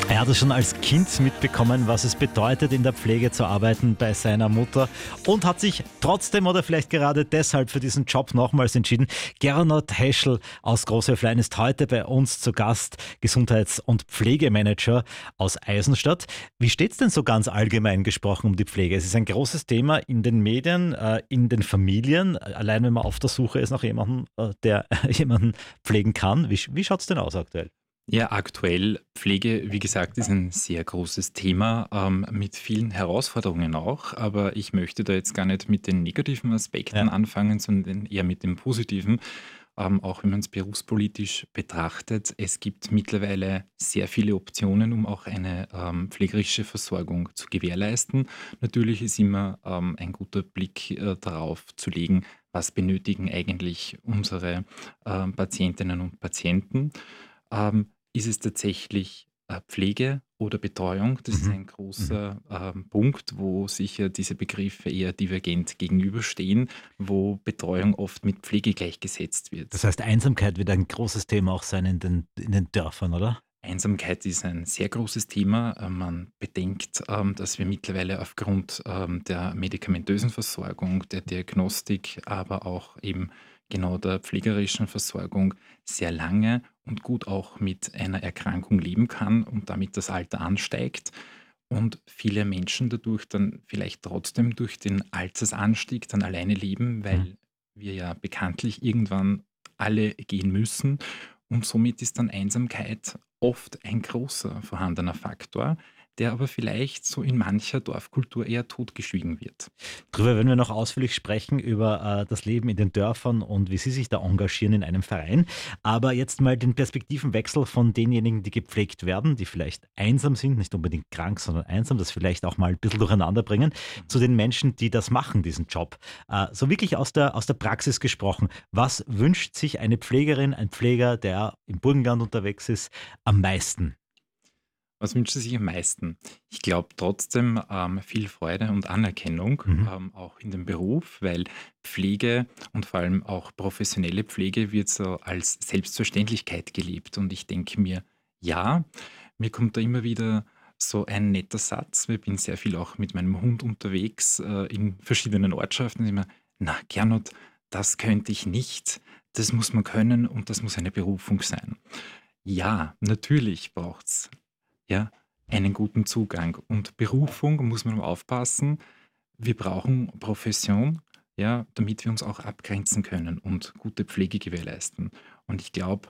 Er hat es schon als Kind mitbekommen, was es bedeutet, in der Pflege zu arbeiten bei seiner Mutter und hat sich trotzdem oder vielleicht gerade deshalb für diesen Job nochmals entschieden. Gernot Heschel aus Großhöflein ist heute bei uns zu Gast, Gesundheits- und Pflegemanager aus Eisenstadt. Wie steht es denn so ganz allgemein gesprochen um die Pflege? Es ist ein großes Thema in den Medien, in den Familien, allein wenn man auf der Suche ist nach jemandem, der jemanden pflegen kann. Wie schaut es denn aus aktuell? Ja, aktuell Pflege, wie gesagt, ist ein sehr großes Thema mit vielen Herausforderungen auch. Aber ich möchte da jetzt gar nicht mit den negativen Aspekten Ja. anfangen, sondern eher mit dem positiven. Auch wenn man es berufspolitisch betrachtet, es gibt mittlerweile sehr viele Optionen, um auch eine pflegerische Versorgung zu gewährleisten. Natürlich ist immer ein guter Blick darauf zu legen, was benötigen eigentlich unsere Patientinnen und Patienten. Ist es tatsächlich Pflege oder Betreuung? Das ist Mhm. ein Mhm. großer Punkt, wo sicher diese Begriffe eher divergent gegenüberstehen, wo Betreuung oft mit Pflege gleichgesetzt Das wird. heißt, Einsamkeit wird ein großes Thema auch sein in den Dörfern, oder? Einsamkeit ist ein sehr großes Thema. Man bedenkt, dass wir mittlerweile aufgrund der medikamentösen Versorgung, der Diagnostik, aber auch eben genau der pflegerischen Versorgung sehr lange und gut auch mit einer Erkrankung leben kann und damit das Alter ansteigt und viele Menschen dadurch dann vielleicht trotzdem durch den Altersanstieg dann alleine leben, Mhm. weil wir ja bekanntlich irgendwann alle gehen müssen und somit ist dann Einsamkeit oft ein großer vorhandener Faktor, der aber vielleicht so in mancher Dorfkultur eher totgeschwiegen wird. Darüber werden wir noch ausführlich sprechen, über das Leben in den Dörfern und wie Sie sich da engagieren in einem Verein. Aber jetzt mal den Perspektivenwechsel von denjenigen, die gepflegt werden, die vielleicht einsam sind, nicht unbedingt krank, sondern einsam, das vielleicht auch mal ein bisschen durcheinander bringen, zu Mhm. den Menschen, die das machen, diesen Job. So wirklich aus der Praxis gesprochen. Was wünscht sich eine Pflegerin, ein Pfleger, der im Burgenland unterwegs ist, am meisten? Was wünscht sie sich am meisten? Ich glaube trotzdem viel Freude und Anerkennung, Mhm. auch in dem Beruf, weil Pflege und vor allem auch professionelle Pflege wird so als Selbstverständlichkeit gelebt. Und ich denke mir, ja, mir kommt da immer wieder so ein netter Satz. Ich bin sehr viel auch mit meinem Hund unterwegs in verschiedenen Ortschaften. Immer, na, Gernot, das könnte ich nicht. Das muss man können und das muss eine Berufung sein. Ja, natürlich braucht's ja, einen guten Zugang. Und Berufung muss man aufpassen. Wir brauchen Profession, ja, damit wir uns auch abgrenzen können und gute Pflege gewährleisten. Und ich glaube,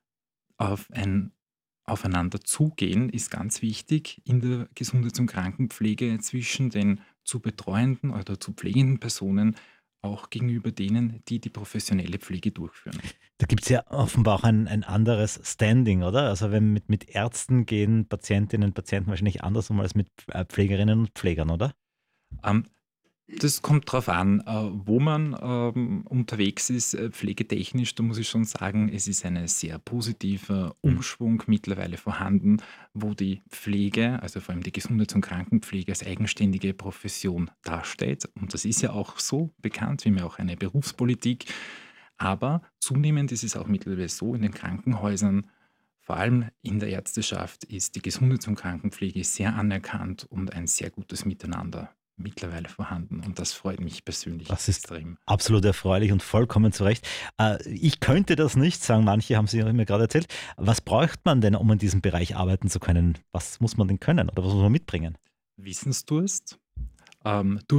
auf ein Aufeinander zugehen ist ganz wichtig in der Gesundheits- und Krankenpflege zwischen den zu betreuenden oder zu pflegenden Personen, auch gegenüber denen, die die professionelle Pflege durchführen. Da gibt es ja offenbar auch ein anderes Standing, oder? Also wenn mit Ärzten gehen Patientinnen und Patienten wahrscheinlich anders um als mit Pflegerinnen und Pflegern, oder? Ähm, Das kommt drauf an, wo man unterwegs ist, pflegetechnisch. Da muss ich schon sagen, es ist ein sehr positiver Mhm. Umschwung mittlerweile vorhanden, wo die Pflege, also vor allem die Gesundheits- und Krankenpflege als eigenständige Profession dasteht. Und das ist ja auch so bekannt, wie mir auch eine Berufspolitik. Aber zunehmend ist es auch mittlerweile so in den Krankenhäusern, vor allem in der Ärzteschaft, ist die Gesundheits- und Krankenpflege sehr anerkannt und ein sehr gutes Miteinander mittlerweile vorhanden. Und das freut mich persönlich Das ist extrem. absolut erfreulich und vollkommen zu Recht. Ich könnte das nicht, sagen manche, haben Sie mir gerade erzählt. Was braucht man denn, um in diesem Bereich arbeiten zu können? Was muss man denn können oder was muss man mitbringen? Wissensdurst,